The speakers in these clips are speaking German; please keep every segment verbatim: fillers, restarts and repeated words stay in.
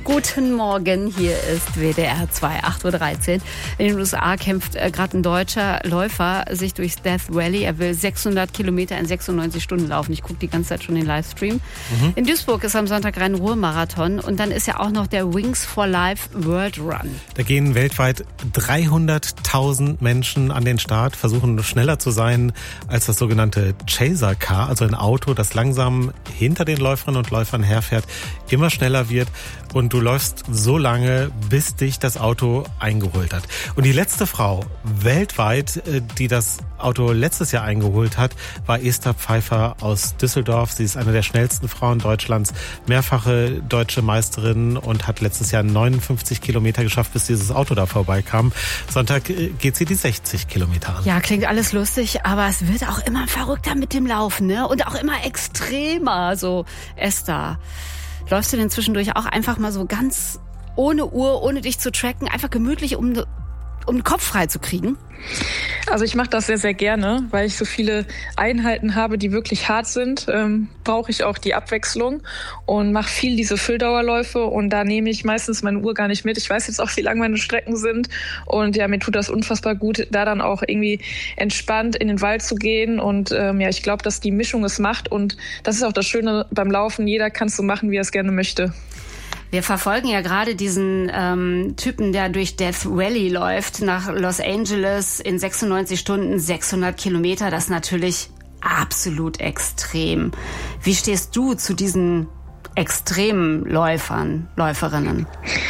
Guten Morgen, hier ist W D R zwei, acht Uhr dreizehn. In den U S A kämpft äh, gerade ein deutscher Läufer sich durchs Death Valley. Er will sechshundert Kilometer in sechsundneunzig Stunden laufen. Ich gucke die ganze Zeit schon den Livestream. Mhm. In Duisburg ist am Sonntag Rhein-Ruhr-Marathon und dann ist ja auch noch der Wings for Life World Run. Da gehen weltweit dreihunderttausend Menschen an den Start, versuchen schneller zu sein als das sogenannte Chaser Car, also ein Auto, das langsam hinter den Läuferinnen und Läufern herfährt, immer schneller wird und du läufst so lange, bis dich das Auto eingeholt hat. Und die letzte Frau weltweit, die das Auto letztes Jahr eingeholt hat, war Esther Pfeiffer aus Düsseldorf. Sie ist eine der schnellsten Frauen Deutschlands, mehrfache deutsche Meisterin und hat letztes Jahr neunundfünfzig Kilometer geschafft, bis dieses Auto da vorbeikam. Sonntag geht sie die sechzig Kilometer an. Ja, klingt alles lustig, aber es wird auch immer verrückter mit dem Laufen, ne? Und auch immer extremer. So, Esther, läufst du denn zwischendurch auch einfach mal so ganz ohne Uhr, ohne dich zu tracken, einfach gemütlich, um, um den Kopf frei zu kriegen? Also ich mache das sehr, sehr gerne, weil ich so viele Einheiten habe, die wirklich hart sind, ähm, brauche ich auch die Abwechslung und mache viel diese Fülldauerläufe und da nehme ich meistens meine Uhr gar nicht mit. Ich weiß jetzt auch, wie lang meine Strecken sind und ja, mir tut das unfassbar gut, da dann auch irgendwie entspannt in den Wald zu gehen und ähm, ja, ich glaube, dass die Mischung es macht und das ist auch das Schöne beim Laufen, jeder kann es so machen, wie er es gerne möchte. Wir verfolgen ja gerade diesen ähm, Typen, der durch Death Valley läuft, nach Los Angeles in sechsundneunzig Stunden, sechshundert Kilometer. Das ist natürlich absolut extrem. Wie stehst du zu diesen extremen Läufern, Läuferinnen?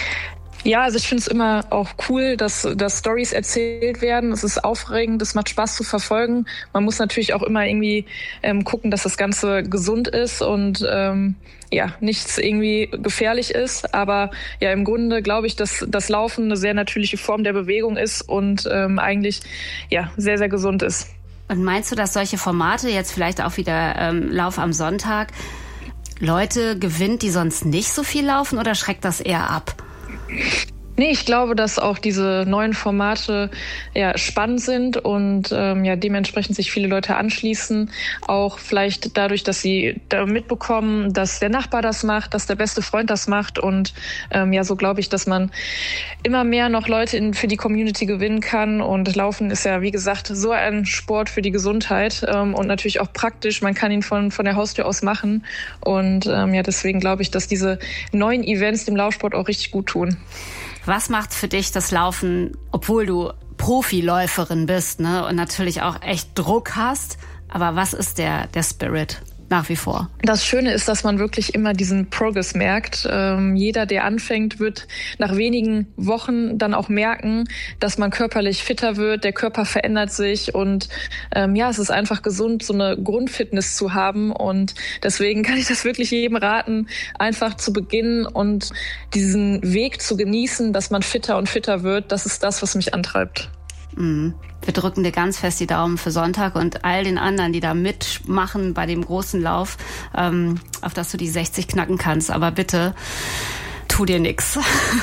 Ja, also ich finde es immer auch cool, dass, dass Storys erzählt werden. Es ist aufregend, es macht Spaß zu verfolgen. Man muss natürlich auch immer irgendwie ähm, gucken, dass das Ganze gesund ist und ähm, ja, nichts irgendwie gefährlich ist. Aber ja, im Grunde glaube ich, dass das Laufen eine sehr natürliche Form der Bewegung ist und ähm, eigentlich ja sehr, sehr gesund ist. Und meinst du, dass solche Formate, jetzt vielleicht auch wieder ähm, Lauf am Sonntag, Leute gewinnt, die sonst nicht so viel laufen oder schreckt das eher ab? Nee, ich glaube, dass auch diese neuen Formate ja spannend sind und ähm, ja dementsprechend sich viele Leute anschließen. Auch vielleicht dadurch, dass sie da mitbekommen, dass der Nachbar das macht, dass der beste Freund das macht. Und ähm, ja, so glaube ich, dass man immer mehr noch Leute in, für die Community gewinnen kann. Und Laufen ist ja, wie gesagt, so ein Sport für die Gesundheit ähm, und natürlich auch praktisch. Man kann ihn von, von der Haustür aus machen. Und ähm, ja, deswegen glaube ich, dass diese neuen Events dem Laufsport auch richtig gut tun. Was macht für dich das Laufen, obwohl du Profiläuferin bist, ne, und natürlich auch echt Druck hast? Aber was ist der, der Spirit nach wie vor? Das Schöne ist, dass man wirklich immer diesen Progress merkt. Ähm, jeder, der anfängt, wird nach wenigen Wochen dann auch merken, dass man körperlich fitter wird, der Körper verändert sich und ähm, ja, es ist einfach gesund, so eine Grundfitness zu haben und deswegen kann ich das wirklich jedem raten, einfach zu beginnen und diesen Weg zu genießen, dass man fitter und fitter wird. Das ist das, was mich antreibt. Mhm. Wir drücken dir ganz fest die Daumen für Sonntag und all den anderen, die da mitmachen bei dem großen Lauf, ähm, auf dass du die sechzig knacken kannst. Aber bitte, tu dir nix.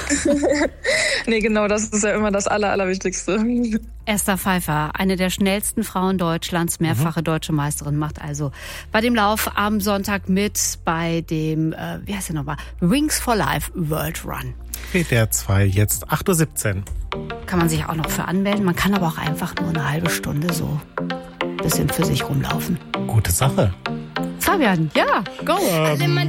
Nee, genau, das ist ja immer das Aller, Allerwichtigste. Esther Pfeiffer, eine der schnellsten Frauen Deutschlands, mehrfache deutsche Meisterin, macht also bei dem Lauf am Sonntag mit bei dem, äh, wie heißt der nochmal, Wings for Life World Run. W D R zwei, jetzt acht Uhr siebzehn. Kann man sich auch noch für anmelden. Man kann aber auch einfach nur eine halbe Stunde so ein bisschen für sich rumlaufen. Gute Sache. Fabian, ja, go! Ähm.